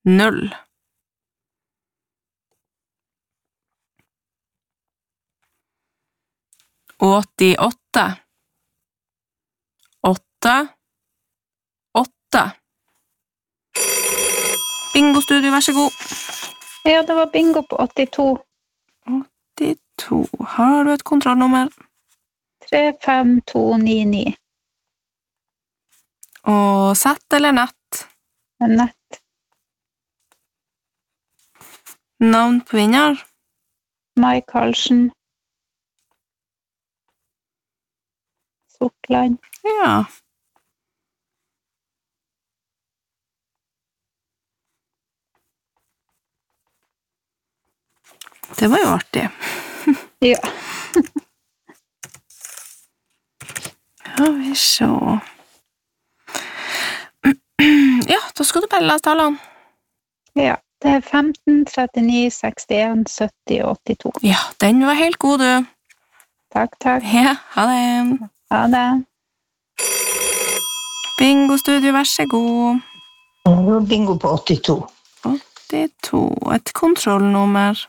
0. 88. 8. 8. Bingo-studio, vær så god. Ja, det var bingo på 82. 82. Har du et kontrollnummer? 35299. Og sett eller nett? Nett. Navn på vinner? Mai Karlsen. Sortland. Ja. Det var jo artig. Ja. Ja, vi ser. Ja, da skal du bare lese tallene. Ja, det er 15, 39, 61, 70 og 82. Ja, den var helt god, du. Takk, takk. Ja, ha det. Ha det. Bingo-studio, vær så god. Bingo på 82. 82. Et kontrollnummer.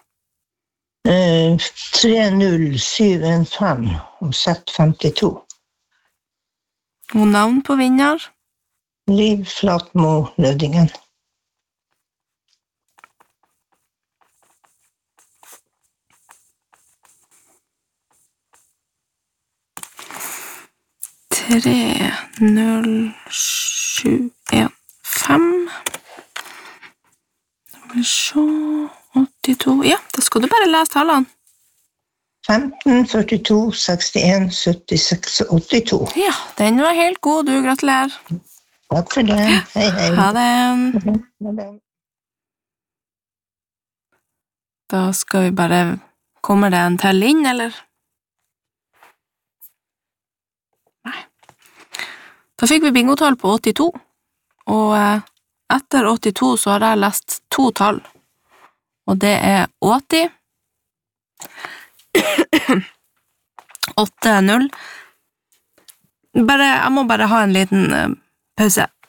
30715 og sett 52. Og navn på vinner. Liv Flatmo Lødingen. Tre, 0, 7, 1, 5. Skal vi se. 82. Ja, da skal du bare lese tallene. 15, 42, 61, 76 og 82. Ja, den var helt god, du. Gratulerer. Takk for det. Hei, hei. Ha det. Ha det. Da skal vi bare... Kommer det en til inn, eller? Nei. Da fikk vi bingotall på 82, og etter 82 så har jeg lest 2 tall, og det er 80, 8, 0. Jeg må bare ha en liten pause.